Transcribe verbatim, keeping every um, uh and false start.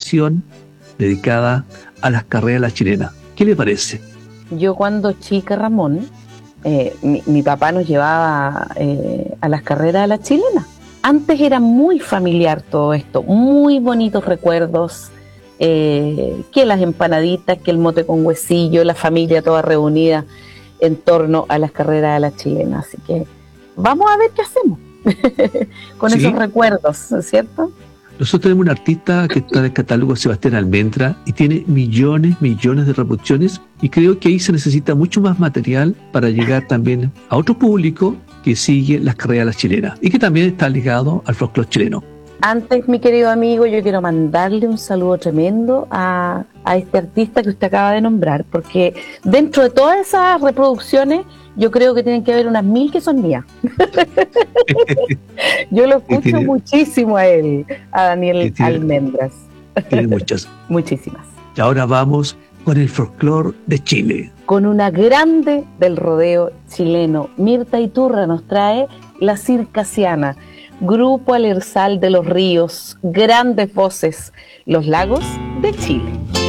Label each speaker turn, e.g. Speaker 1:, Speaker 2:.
Speaker 1: agrupación dedicada a las carreras La Chilena. ¿Qué le parece?
Speaker 2: Yo cuando chica, Ramón, eh, mi, mi papá nos llevaba eh, a las carreras de La Chilena. Antes era muy familiar todo esto, muy bonitos recuerdos, eh, que las empanaditas, que el mote con huesillo, la familia toda reunida en torno a las carreras de La Chilena. Así que vamos a ver qué hacemos con
Speaker 1: ¿Sí?
Speaker 2: esos recuerdos, ¿no es cierto?
Speaker 1: Nosotros tenemos un artista que está en el catálogo, Sebastián Almendra, y tiene millones, millones de reproducciones, y creo que ahí se necesita mucho más material para llegar también a otro público que sigue las carreras chilenas y que también está ligado al folclore chileno.
Speaker 2: Antes, mi querido amigo, yo quiero mandarle un saludo tremendo a, a este artista que usted acaba de nombrar, porque dentro de todas esas reproducciones, yo creo que tienen que haber unas mil que son mías. Yo lo escucho
Speaker 1: tiene,
Speaker 2: muchísimo a él, a Daniel
Speaker 1: tiene,
Speaker 2: Almendras.
Speaker 1: Tiene muchas.
Speaker 2: Muchísimas.
Speaker 1: Y ahora vamos con el folclore de Chile.
Speaker 2: Con una grande del rodeo chileno, Mirta Iturra nos trae La Circasiana, grupo alersal de los ríos, grandes voces, los lagos de Chile.